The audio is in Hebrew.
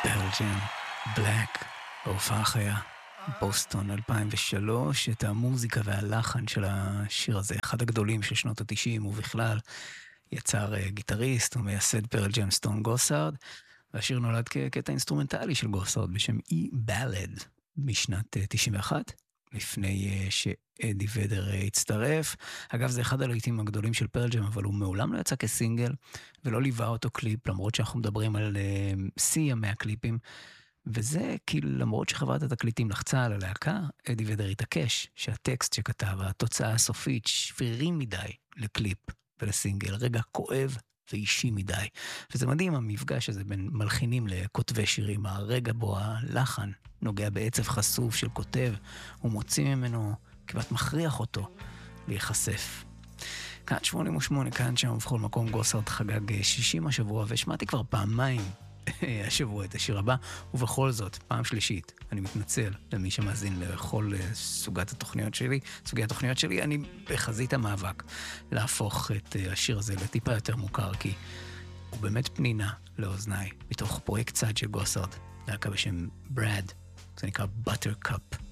פרל ג'ם, בלק, בהופעה חיה, בוסטון 2003, את המוזיקה והלחן של השיר הזה, אחד הגדולים של שנות ה-90 ובכלל, יצר גיטריסט ומייסד פרל ג'ם סטון גוסארד, והשיר נולד כקטע אינסטרומנטלי של גוסארד בשם E-Ballad משנת 91, לפני שאדי ודר הצטרף. אגב, זה אחד הלהיטים הגדולים של פרל ג'ם, אבל הוא מעולם לא יצא כסינגל, ולא ליווה אותו קליפ, למרות שאנחנו מדברים על שיא ימי הקליפים, וזה כי למרות שחברת התקליטים לחצה על הלהקה, אדי ודר התעקש שהטקסט שכתב, התוצאה הסופית, שבירים מדי לקליפ ולסינגל, רגע כואב ואישי מדי. וזה מדהים המפגש הזה בין מלחינים לכותבי שירים, הרגע בו הלחן נוגע בעצב חשוף של כותב, הוא מוציא ממנו, כמעט מכריח אותו להיחשף. כאן 88, כאן שם ובכל מקום גוסארד חגג 60 השבוע, ושמעתי כבר פעמיים השבוע את השיר הבא, ובכל זאת, פעם שלישית, אני מתנצל למי שמאזין לכל סוגי התוכניות שלי, אני בחזית המאבק להפוך את השיר הזה לטיפה יותר מוכר, כי הוא באמת פנינה לאוזניי, מתוך פרויקט צד של גוסארד, להקה בשם ברד, זה נקרא Buttercup.